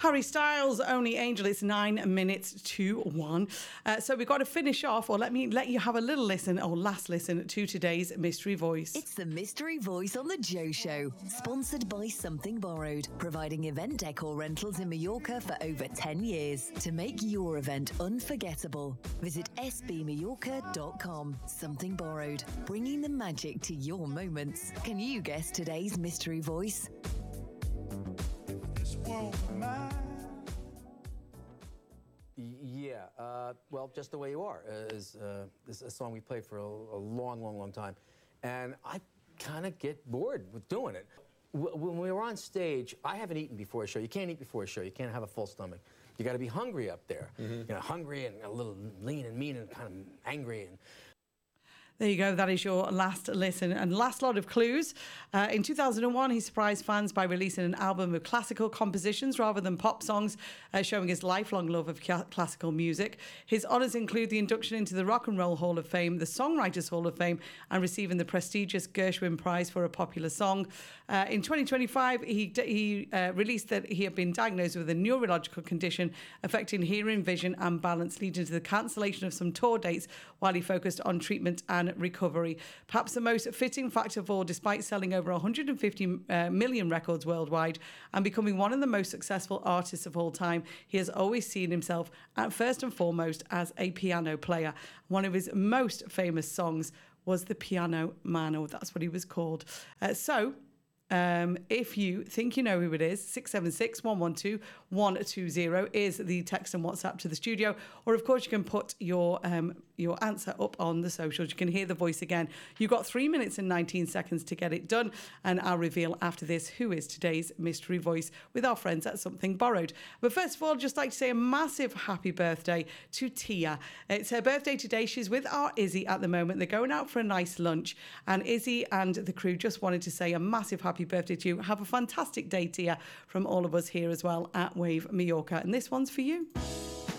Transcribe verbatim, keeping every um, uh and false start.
Harry Styles, Only Angel. It's nine minutes to one. Uh, so we've got to finish off, or let me let you have a little listen, or last listen, to today's Mystery Voice. It's the Mystery Voice on The Joe Show, sponsored by Something Borrowed, providing event decor rentals in Mallorca for over ten years. To make your event unforgettable, visit s b mallorca dot com. Something Borrowed, bringing the magic to your moments. Can you guess today's Mystery Voice? Yeah, uh, well, Just the Way You Are is, uh, is a song we played for a, a long, long, long time. And I kind of get bored with doing it. W when we were on stage, I haven't eaten before a show. You can't eat before a show. You can't have a full stomach. You got to be hungry up there. Mm-hmm. You know, hungry and a little lean and mean and kind of angry. And There you go. That is your last listen and last lot of clues. Uh, in two thousand one, he surprised fans by releasing an album of classical compositions rather than pop songs, uh, showing his lifelong love of classical music. His honours include the induction into the Rock and Roll Hall of Fame, the Songwriters Hall of Fame, and receiving the prestigious Gershwin Prize for a popular song. Uh, in twenty twenty-five, he, he uh, released that he had been diagnosed with a neurological condition affecting hearing, vision and balance, leading to the cancellation of some tour dates while he focused on treatment and recovery. Perhaps the most fitting fact of all, despite selling over one hundred fifty uh, million records worldwide and becoming one of the most successful artists of all time, he has always seen himself, at first and foremost, as a piano player. One of his most famous songs was The Piano Man, or that's what he was called. Uh, so... Um, if you think you know who it is, six seven six, one one two, one two zero is the text and WhatsApp to the studio. Or, of course, you can put your um, your answer up on the socials. You can hear the voice again. You've got three minutes and nineteen seconds to get it done. And I'll reveal after this who is today's mystery voice with our friends at Something Borrowed. But first of all, I'd just like to say a massive happy birthday to Tia. It's her birthday today. She's with our Izzy at the moment. They're going out for a nice lunch. And Izzy and the crew just wanted to say a massive happy birthday to you. Have a fantastic day, Tia, from all of us here as well at Wave Mallorca. And this one's for you.